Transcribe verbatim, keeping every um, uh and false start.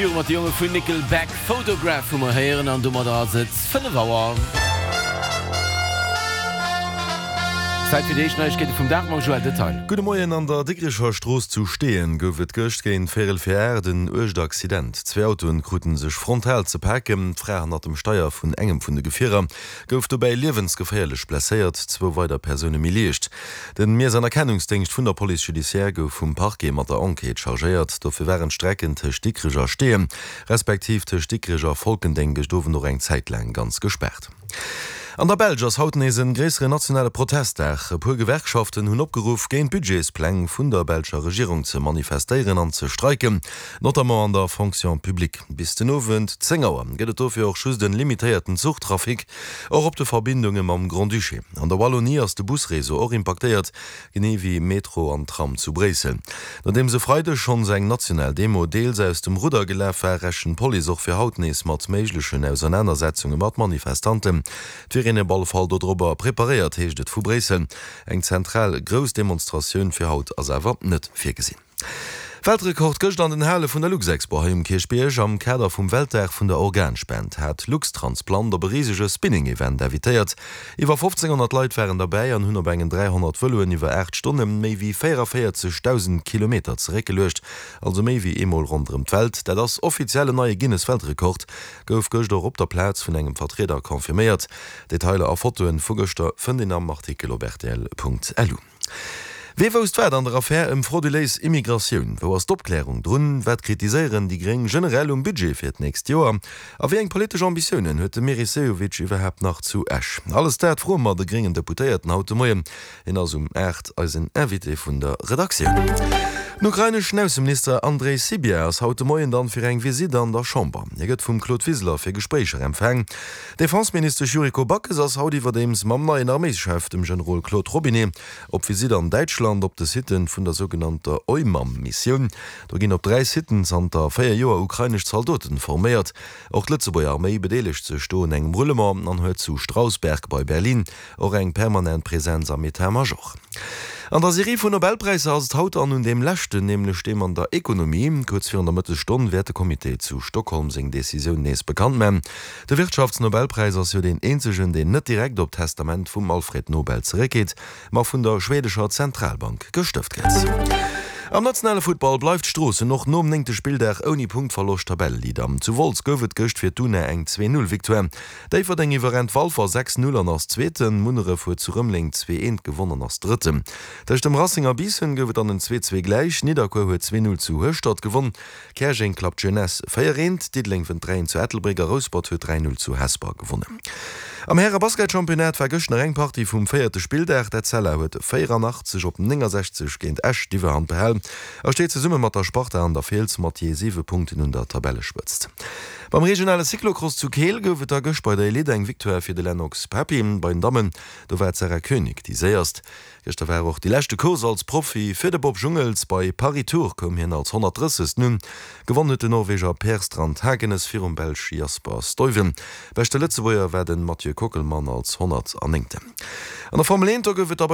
mat die junge vun Nickelback Photograph hummer heieren an dummer da sitzt fënne Wauer. Seit fir Dich neich vum Dachmann Joel Detail. Gute Moien an der Dickrecher Stroos zu stehen, goufet gëcht géint Ferel fir den Oecht Accident. Zwei Autoen kruten sech frontal ze packen, Frächen hat dem Steier vun engem vun de Gefierer, gouf dobäi liewensgeféierlech plaéiert, zwo weider Persone milicht. Den mir an Erkennungsdingcht vun der Police Judiciaire gouf vum Parquet mat der Enquete chargéiert, dofir wären Strecken tech Dickrecher stehen, respektiv tech Dickrecher Folkendeng gestowen noch eng Zeitlang ganz gesperrt. An der Belgers hauten esen gräsere nationale Protestdach. Puer Gewerkschaften hunn opgeruf géint Budgetspläng vun der Belger Regierung ze manifestéieren an ze streiken, notamment an der Fonction publik. Bis den Owend Zengauer gëtt dofir auch schus den limitéierten Zuchttrafik och op de Verbindungen am Grand Duché. An der Wallonie ass de Busreso och impactéiert, genee wie Metro an Tram zu Bresel. Nachdem se Freide schon seg national Demo deel se aus dem Ruder geläfärrechen Poli och fir hautnees mat méiglechen Auseinandersetzungen mat Manifestanten. Rene Ballfall dodrober prepariert hecht et vu Bresel, eng zentral Grosdemonstraioun fir Haut as awer net fir gesinn. Weltrekord gëcht an den Herle vun der Luxexpo im Kirchbeeg am Käder vum Weltdag vun der Organspend hat Luxtransplant der beriesege Spinning-Event evitéiert. Iwer fünfzehnhundert Leiit wären dabei an hunn engen dreihundert Vëluen iwwer acht Stunden méi wie vierundvierzigtausend Kilometer zerekelecht, also méi wie emol rondrem d'Welt, dat das offizielle neue Guinness-Weltrekord gouf gëcht op der Platz vun engem Vertreter konfirmiert. Detailer a Fotoen vugeter fën den am Artikel op R T L punkt L U. Wie wost wär an der Affaire im frauduleis Immigration, wo as d'Opklärung drun wat kritiseieren die gering generell um Budget fir nächst Joer, a wie eng politische Ambitionen huet de Merisejovic iwwerhap nach zu Esch. Alles dat frommer de geringen Deputéierten haute Moien in as um Ächt als en Invité vun der Redaktion. Ukrainisch Außenminister Andrei Sybiha ass haute Moien dann fir eng Visit an der Chamber. Er gëtt vum Claude Wissler fir Gesprächer empfang. Defensminister Juriko Backes ass haut iwwer dems Mamner en Armeeschef dem General Claude Robinet op Visit an Deutschland op de Sitten vun der sogenannter Eumam-Mission. Da ginn op drei Sitten an der feier Joer ukrainisch Soldaten formiert. Auch Lützeburger Armee bedeligt ze stoen eng Brüllemer an huet zu Strausberg bei Berlin or eng permanent Präsenz am Militärmajor. An der Serie vun Nobelpreise ass haut an hun dem Lächte nämlich stem an der Ökonomie, kurz vir der Mitte Stunde Wertekomitee zu Stockholm seg Decision nees bekannt men. Der Wirtschaftsnobelpreis ass jo den enzegen den net direkt op Testament vum Alfred Nobel zereket, ma vun der schwedischer Zentralbank gestëft gët. Am nationale Football bleifft Strosse noch nom enngte Spieldach oni Punktverlocht Tabelllied am zu Wolz goufet gëcht fir Dune eng zwei null Viktoire. Déifer eng iwwer en Walfer sechs null an ass Zzweten, Munere vu zu Rëmling zwei eins gewonnen ass Drittem. Dech dem Rassinger Bissen goufet an den zwei zwei gleich, Niederko huet zwei null zu Höchstadt gewonnen, Kerging klappt Jeunesse feierent, Diedling vun drei zu Ettelbriger Rosport huet drei null zu Hesper gewonnen. Am Herre Basketchampionat war gëcht Rengparty vum feierte Spieldach der Zeller huet vierundachtzig op sechzig géint Esch Diwer an behel. Er steet ze Summe mat der Sport an der Feels Mathieu sieben Punkten hun der Tabelle spëtzt. Beim regionale Cyclocross zu Kehl goufet der gëcht bei der Elite eng Viktoire fir de Lennox Pepin bei den Dammmen, do wär zerrer König die séierst. Gëcht wär auch die lächte Kurs als Profi fir de Bob Dschungels bei Paris Tour kom hin als hundertdreißig nun, gewonnete Norweger Perstrand Hagenes fir um Belsch Jasper Stuyven. Beste Letzewoier werden Mathieu Kockelmann als hundert anengte. An der Formel eins goufet aber